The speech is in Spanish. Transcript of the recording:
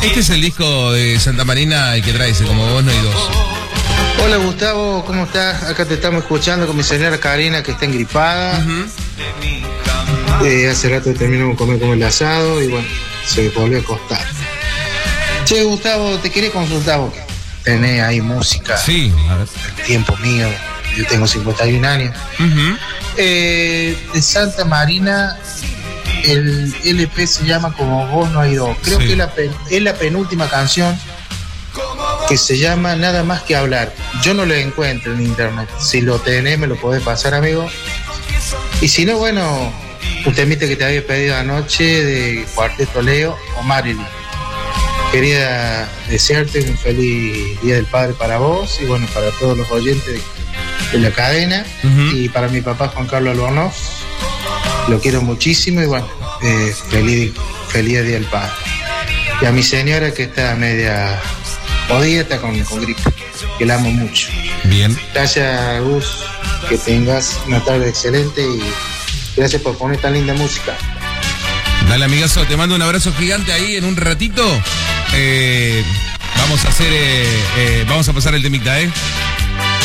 Este es el disco de Santa Marina, el que trae ese Como Vos No Hay Dos. Hola Gustavo, ¿cómo estás? Acá te estamos escuchando con mi señora Karina, que está engripada. Hace rato terminamos de comer como el asado y bueno, se volvió a acostar. Che Gustavo, te quería consultar porque tenés ahí música. Sí, a ver. El tiempo mío, yo tengo 51 años. De Santa Marina, el LP se llama Como Vos No Hay Dos. Creo que es la penúltima canción, que se llama Nada Más Que Hablar. Yo no lo encuentro en internet. Si lo tenés, me lo podés pasar, amigo. Y si no, bueno, un temita que te había pedido anoche de Cuarteto Leo o Marilyn. Quería desearte un feliz Día del Padre para vos y bueno, para todos los oyentes de la cadena. Y para mi papá Juan Carlos Albornoz, lo quiero muchísimo y bueno, feliz Día del Padre. Y a mi señora, que está media jodida, está con gripe, que la amo mucho. Bien. Gracias, Gus, que tengas una tarde excelente y gracias por poner tan linda música. Dale, amigazo, te mando un abrazo gigante ahí en un ratito. Vamos a pasar el temita,